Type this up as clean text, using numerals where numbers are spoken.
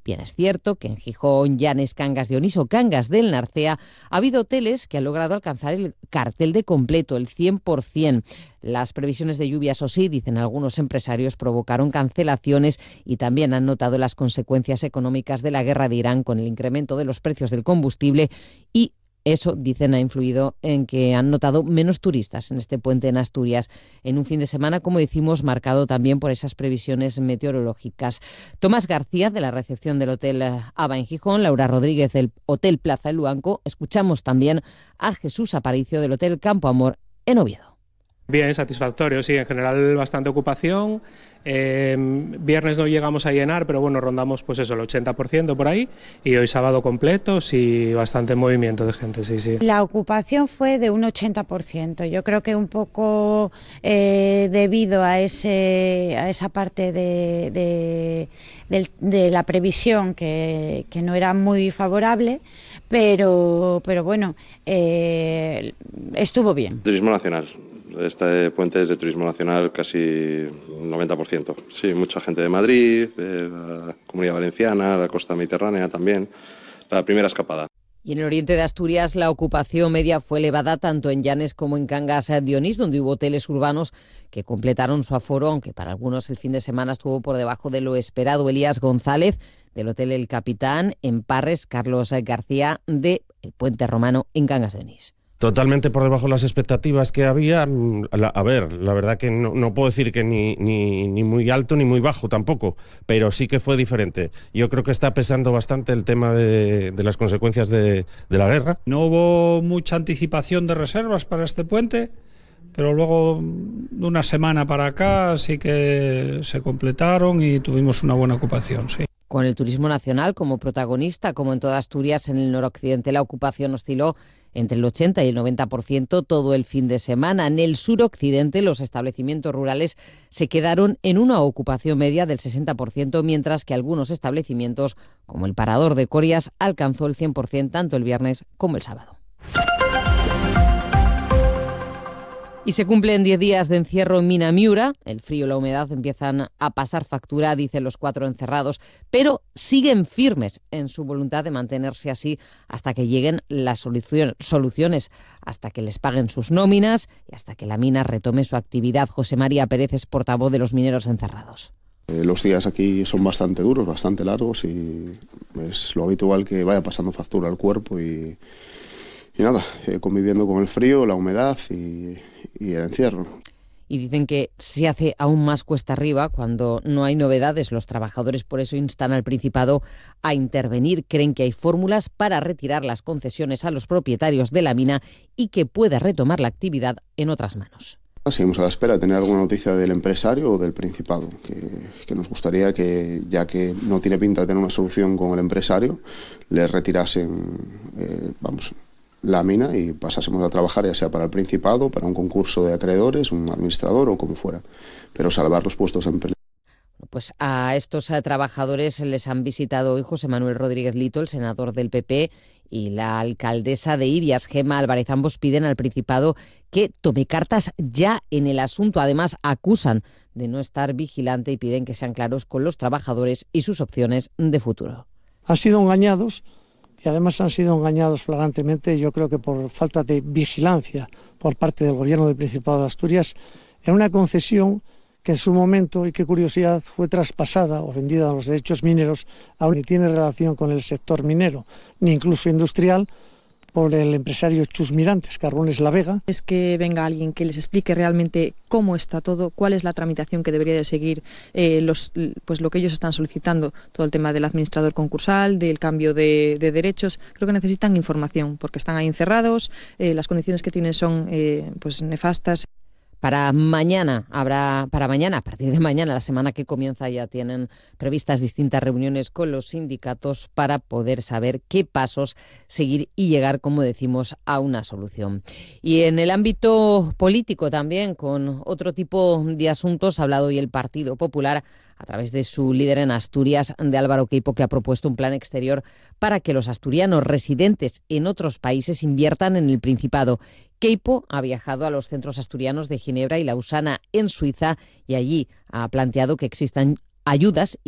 Bien, es cierto que en Gijón, Llanes, Cangas de Onís o Cangas del Narcea ha habido hoteles que han logrado alcanzar el cartel de completo, el 100%. Las previsiones de lluvias, o sí, dicen algunos empresarios, provocaron cancelaciones y también han notado las consecuencias económicas de la guerra de Irán con el incremento de los precios del combustible y eso, dicen, ha influido en que han notado menos turistas en este puente en Asturias, en un fin de semana, como decimos, marcado también por esas previsiones meteorológicas. Tomás García, de la recepción del Hotel Aba en Gijón, Laura Rodríguez, del Hotel Plaza El Luanco. Escuchamos también a Jesús Aparicio, del Hotel Campo Amor en Oviedo. Bien, satisfactorio, sí, en general bastante ocupación. Viernes no llegamos a llenar, pero bueno, rondamos pues eso, el 80% por ahí, y hoy sábado completos y bastante movimiento de gente, sí. La ocupación fue de un 80%, yo creo que un poco debido a esa parte de la previsión que no era muy favorable, pero bueno, estuvo bien. Turismo nacional. Este puente es de turismo nacional casi 90%. Sí, mucha gente de Madrid, de la Comunidad Valenciana, la costa mediterránea también. La primera escapada. Y en el oriente de Asturias la ocupación media fue elevada tanto en Llanes como en Cangas de Onís, donde hubo hoteles urbanos que completaron su aforo, aunque para algunos el fin de semana estuvo por debajo de lo esperado. Elías González, del Hotel El Capitán, en Parres, Carlos García, de El Puente Romano, en Cangas de Onís. Totalmente por debajo de las expectativas que había. A ver, la verdad que no puedo decir que ni muy alto ni muy bajo tampoco, pero sí que fue diferente. Yo creo que está pesando bastante el tema de las consecuencias de la guerra. No hubo mucha anticipación de reservas para este puente, pero luego de una semana para acá sí que se completaron y tuvimos una buena ocupación, sí. Con el turismo nacional como protagonista, como en toda Asturias, en el noroccidente la ocupación osciló entre el 80 y el 90% todo el fin de semana. En el suroccidente los establecimientos rurales se quedaron en una ocupación media del 60%, mientras que algunos establecimientos, como el Parador de Corias, alcanzó el 100% tanto el viernes como el sábado. Y se cumplen 10 días de encierro en Minamiura. El frío y la humedad empiezan a pasar factura, dicen los 4 encerrados, pero siguen firmes en su voluntad de mantenerse así hasta que lleguen las soluciones, hasta que les paguen sus nóminas y hasta que la mina retome su actividad. José María Pérez es portavoz de los mineros encerrados. Los días aquí son bastante duros, bastante largos y es lo habitual que vaya pasando factura al cuerpo y nada, conviviendo con el frío, la humedad y el encierro. Y dicen que se hace aún más cuesta arriba cuando no hay novedades. Los trabajadores por eso instan al Principado a intervenir. Creen que hay fórmulas para retirar las concesiones a los propietarios de la mina y que pueda retomar la actividad en otras manos. Seguimos a la espera de tener alguna noticia del empresario o del Principado, que nos gustaría que, ya que no tiene pinta de tener una solución con el empresario, le retirasen, la mina y pasásemos a trabajar ya sea para el Principado, para un concurso de acreedores, un administrador o como fuera, pero salvar los puestos de empleo. Pues a estos trabajadores les han visitado hoy José Manuel Rodríguez Lito, el senador del PP, y la alcaldesa de Ibias, Gemma Álvarez. Ambos piden al Principado que tome cartas ya en el asunto. Además, acusan de no estar vigilante y piden que sean claros con los trabajadores y sus opciones de futuro. Han sido engañados. Y además han sido engañados flagrantemente, yo creo que por falta de vigilancia por parte del Gobierno del Principado de Asturias, en una concesión que en su momento, y qué curiosidad, fue traspasada o vendida a los derechos mineros, aún ni tiene relación con el sector minero, ni incluso industrial, por el empresario Chus Mirantes, Carbones La Vega. Es que venga alguien que les explique realmente cómo está todo, cuál es la tramitación que debería de seguir lo que ellos están solicitando, todo el tema del administrador concursal, del cambio de derechos. Creo que necesitan información porque están ahí encerrados, las condiciones que tienen son nefastas. Para mañana, a partir de mañana, la semana que comienza, ya tienen previstas distintas reuniones con los sindicatos para poder saber qué pasos seguir y llegar, como decimos, a una solución. Y en el ámbito político también, con otro tipo de asuntos, ha hablado hoy el Partido Popular a través de su líder en Asturias, de Álvaro Queipo, que ha propuesto un plan exterior para que los asturianos residentes en otros países inviertan en el Principado. Queipo ha viajado a los centros asturianos de Ginebra y Lausana, en Suiza, y allí ha planteado que existan ayudas